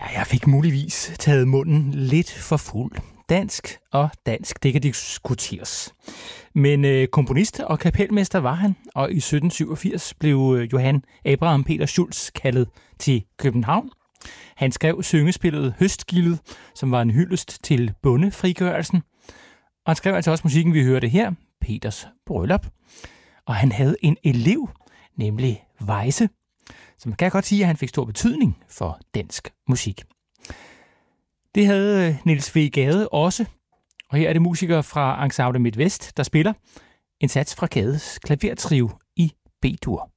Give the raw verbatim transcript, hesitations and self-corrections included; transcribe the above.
Jeg fik muligvis taget munden lidt for fuld. Dansk og dansk, det kan diskuteres. Men øh, komponist og kapelmester var han, og i sytten syvogfirs blev øh, Johann Abraham Peter Schulz kaldet til København. Han skrev syngespillet Høstgildet, som var en hyldest til bondefrigørelsen. Og han skrev altså også musikken, vi hørte her, Peters Bryllup. Og han havde en elev, nemlig Weisse, som kan jeg godt sige, at han fik stor betydning for dansk musik. Det havde Niels W. Gade også, og her er det musikere fra Ensemble Midtvest, der spiller en sats fra Gades klavertrio i B-dur.